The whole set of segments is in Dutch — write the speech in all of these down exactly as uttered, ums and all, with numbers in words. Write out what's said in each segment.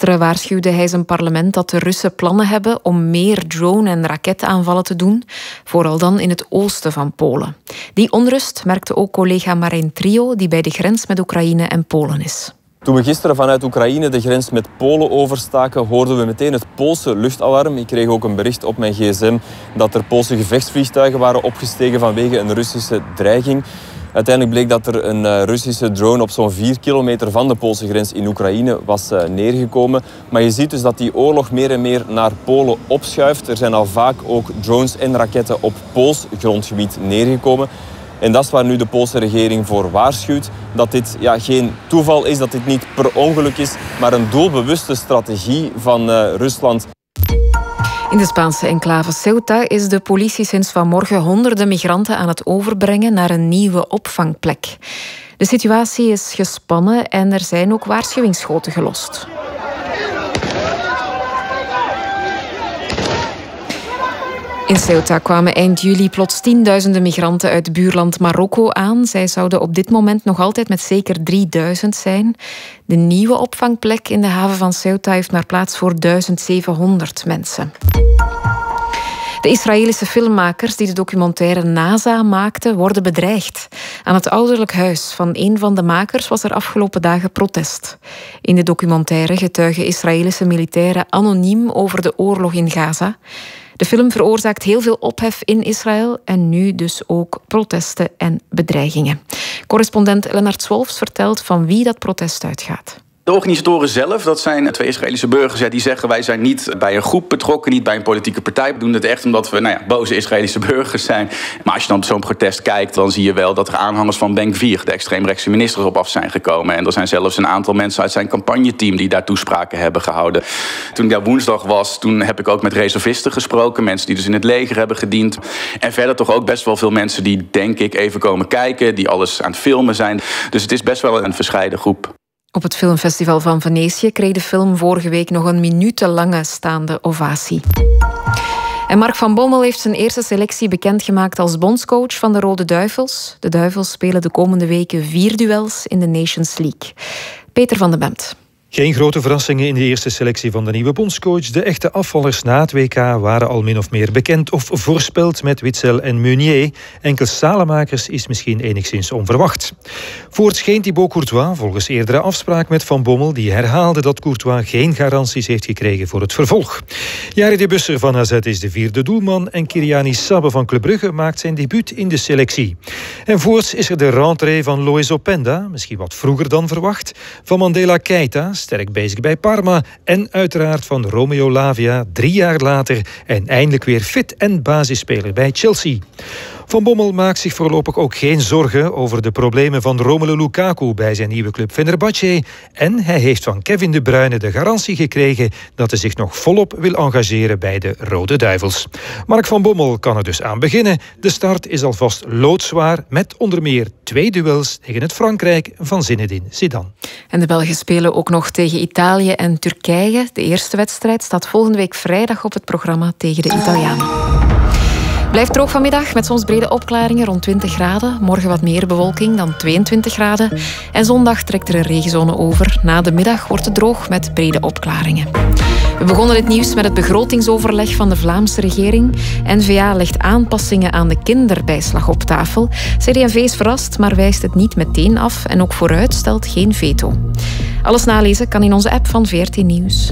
Gisteren waarschuwde hij zijn parlement dat de Russen plannen hebben om meer drone- en raketaanvallen te doen, vooral dan in het oosten van Polen. Die onrust merkte ook collega Marijn Trio, die bij de grens met Oekraïne en Polen is. Toen we gisteren vanuit Oekraïne de grens met Polen overstaken, hoorden we meteen het Poolse luchtalarm. Ik kreeg ook een bericht op mijn gsm dat er Poolse gevechtsvliegtuigen waren opgestegen vanwege een Russische dreiging. Uiteindelijk bleek dat er een Russische drone op zo'n vier kilometer van de Poolse grens in Oekraïne was neergekomen. Maar je ziet dus dat die oorlog meer en meer naar Polen opschuift. Er zijn al vaak ook drones en raketten op Pools grondgebied neergekomen. En dat is waar nu de Poolse regering voor waarschuwt. Dat dit ja, geen toeval is, dat dit niet per ongeluk is, maar een doelbewuste strategie van uh, Rusland. In de Spaanse enclave Ceuta is de politie sinds vanmorgen honderden migranten aan het overbrengen naar een nieuwe opvangplek. De situatie is gespannen en er zijn ook waarschuwingsschoten gelost. In Ceuta kwamen eind juli plots tienduizenden migranten uit buurland Marokko aan. Zij zouden op dit moment nog altijd met zeker drieduizend zijn. De nieuwe opvangplek in de haven van Ceuta heeft maar plaats voor duizend zevenhonderd mensen. De Israëlische filmmakers die de documentaire NASA maakten, worden bedreigd. Aan het ouderlijk huis van een van de makers was er afgelopen dagen protest. In de documentaire getuigen Israëlische militairen anoniem over de oorlog in Gaza. De film veroorzaakt heel veel ophef in Israël en nu dus ook protesten en bedreigingen. Correspondent Lennart Swolfs vertelt van wie dat protest uitgaat. De organisatoren zelf, dat zijn twee Israëlische burgers, ja, die zeggen wij zijn niet bij een groep betrokken, niet bij een politieke partij. We doen het echt omdat we nou ja, boze Israëlische burgers zijn. Maar als je dan op zo'n protest kijkt, dan zie je wel dat er aanhangers van Ben-Gvir, de extreemrechtse minister, op af zijn gekomen. En er zijn zelfs een aantal mensen uit zijn campagneteam die daar toespraken hebben gehouden. Toen ik daar woensdag was, toen heb ik ook met reservisten gesproken, mensen die dus in het leger hebben gediend. En verder toch ook best wel veel mensen die, denk ik, even komen kijken, die alles aan het filmen zijn. Dus het is best wel een verscheiden groep. Op het filmfestival van Venetië kreeg de film vorige week nog een minutenlange staande ovatie. En Mark van Bommel heeft zijn eerste selectie bekendgemaakt als bondscoach van de Rode Duivels. De Duivels spelen de komende weken vier duels in de Nations League. Peter van den Bemt. Geen grote verrassingen in de eerste selectie van de nieuwe bondscoach. De echte afvallers na het W K waren al min of meer bekend of voorspeld met Witsel en Meunier. Enkel Salemakers is misschien enigszins onverwacht. Voorts geen Thibaut Courtois, volgens eerdere afspraak met Van Bommel, die herhaalde dat Courtois geen garanties heeft gekregen voor het vervolg. Jari de Busser van A Z is de vierde doelman en Kyriani Sabbe van Club Brugge maakt zijn debuut in de selectie. En voorts is er de rentrée van Loïs Openda, misschien wat vroeger dan verwacht, van Mandela Keita, sterk bezig bij Parma, en uiteraard van Romeo Lavia, drie jaar later en eindelijk weer fit en basisspeler bij Chelsea. Van Bommel maakt zich voorlopig ook geen zorgen over de problemen van Romelu Lukaku bij zijn nieuwe club Fenerbahce en hij heeft van Kevin De Bruyne de garantie gekregen dat hij zich nog volop wil engageren bij de Rode Duivels. Mark van Bommel kan er dus aan beginnen. De start is alvast loodzwaar met onder meer twee duels tegen het Frankrijk van Zinedine Zidane. En de Belgen spelen ook nog tegen Italië en Turkije. De eerste wedstrijd staat volgende week vrijdag op het programma tegen de Italianen. Blijft droog vanmiddag met soms brede opklaringen rond twintig graden. Morgen wat meer bewolking dan tweeëntwintig graden. En zondag trekt er een regenzone over. Na de middag wordt het droog met brede opklaringen. We begonnen dit nieuws met het begrotingsoverleg van de Vlaamse regering. N V A legt aanpassingen aan de kinderbijslag op tafel. C D en V is verrast, maar wijst het niet meteen af. En ook vooruit stelt geen veto. Alles nalezen kan in onze app van V R T Nieuws.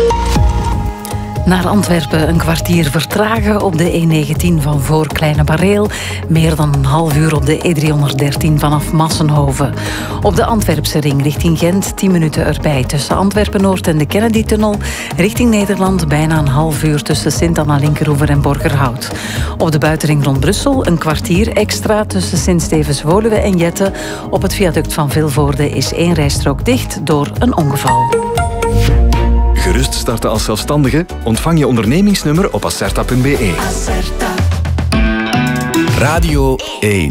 Naar Antwerpen een kwartier vertragen op de E negentien van voor Kleine Bareel. Meer dan een half uur op de E driehonderddertien vanaf Massenhoven. Op de Antwerpse ring richting Gent tien minuten erbij. Tussen Antwerpen-Noord en de Kennedy-tunnel. Richting Nederland bijna een half uur tussen Sint-Anna-Linkeroever en Borgerhout. Op de buitenring rond Brussel een kwartier extra tussen Sint-Stevens-Woluwe en Jette. Op het viaduct van Vilvoorde is één rijstrook dicht door een ongeval. Gerust starten als zelfstandige? Ontvang je ondernemingsnummer op acerta punt be. Acerta. Radio één.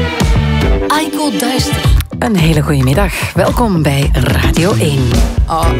Aiko Duister. Een hele goede middag. Welkom bij Radio één. Uh,